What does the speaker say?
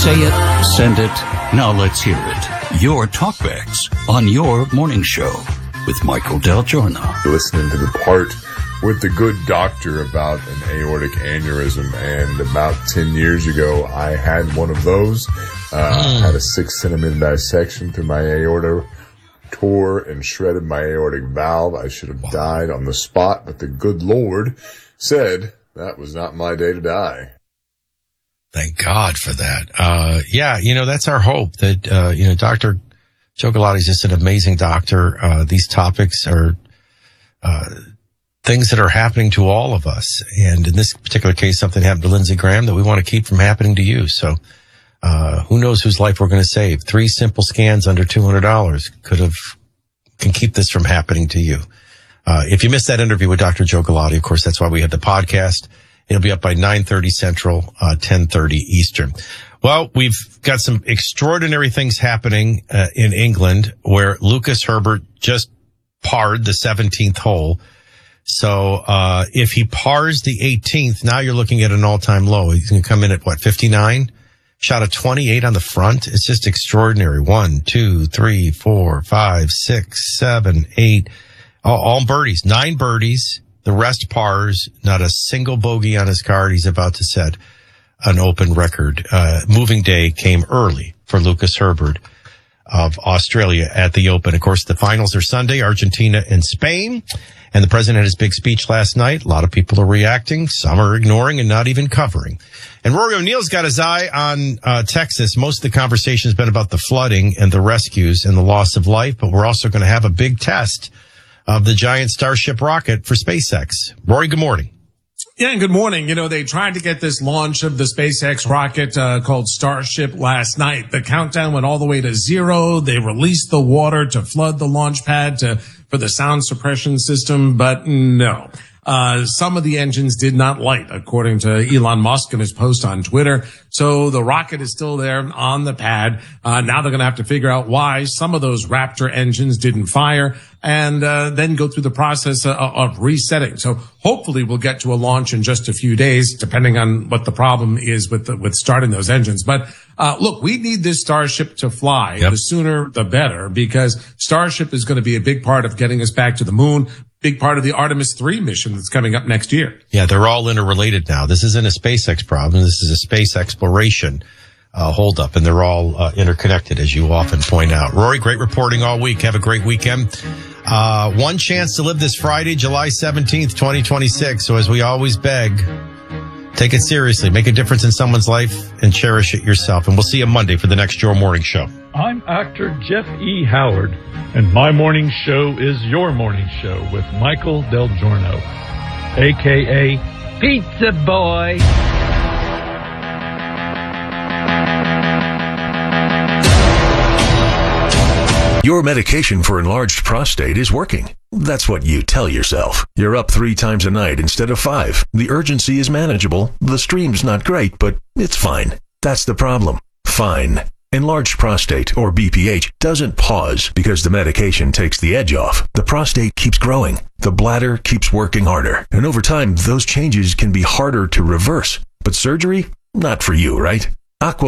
Say it, send it, now let's hear it. Your talkbacks on your morning show with Michael Del Giorno. You're listening to the part with the good doctor about an aortic aneurysm, and about 10 years ago I had one of those. Had a 6-centimeter dissection through my aorta, tore and shredded my aortic valve. I should have died on the spot, but the good Lord said that was not my day to die. Thank God for that. Yeah, that's our hope that, Dr. Joe Galati is just an amazing doctor. These topics are, things that are happening to all of us. And in this particular case, something happened to Lindsey Graham that we want to keep from happening to you. So, who knows whose life we're going to save. 3 simple scans under $200 can keep this from happening to you. If you missed that interview with Dr. Joe Galati, of course, that's why we had the podcast. It'll be up by 9:30 Central, 10:30 Eastern. Well, we've got some extraordinary things happening in England, where Lucas Herbert just parred the 17th hole. So if he pars the 18th, now you're looking at an all-time low. He's going to come in at 59? Shot a 28 on the front. It's just extraordinary. 1, 2, 3, 4, 5, 6, 7, 8. All birdies. 9 birdies. The rest pars, not a single bogey on his card. He's about to set an open record. Moving day came early for Lucas Herbert of Australia at the Open. Of course, the finals are Sunday, Argentina and Spain. And the president had his big speech last night. A lot of people are reacting. Some are ignoring and not even covering. And Rory O'Neill's got his eye on Texas. Most of the conversation has been about the flooding and the rescues and the loss of life. But we're also going to have a big test of the giant Starship rocket for SpaceX. Rory, good morning. Yeah, and good morning. They tried to get this launch of the SpaceX rocket called Starship last night. The countdown went all the way to 0. They released the water to flood the launch pad for the sound suppression system, but no. Some of the engines did not light, according to Elon Musk in his post on Twitter. So the rocket is still there on the pad. Now they're going to have to figure out why some of those Raptor engines didn't fire, and then go through the process of resetting. So hopefully we'll get to a launch in just a few days, depending on what the problem is with starting those engines. But look, we need this Starship to fly. Yep. The sooner the better, because Starship is going to be a big part of getting us back to the moon. Big part of the Artemis 3 mission that's coming up next year. Yeah, they're all interrelated now. This isn't a SpaceX problem. This is a space exploration holdup, and they're all interconnected, as you often point out. Rory, great reporting all week. Have a great weekend. One chance to live this Friday, July 17th, 2026. So as we always beg, take it seriously. Make a difference in someone's life and cherish it yourself. And we'll see you Monday for the next Your Morning Show. I'm actor Jeff E. Howard, and my morning show is Your Morning Show with Michael Del Giorno, a.k.a. Pizza Boy. Your medication for enlarged prostate is working. That's what you tell yourself. You're up 3 times a night instead of 5. The urgency is manageable. The stream's not great, but it's fine. That's the problem. Fine. Enlarged prostate, or BPH, doesn't pause because the medication takes the edge off. The prostate keeps growing. The bladder keeps working harder. And over time, those changes can be harder to reverse. But surgery? Not for you, right? Aqua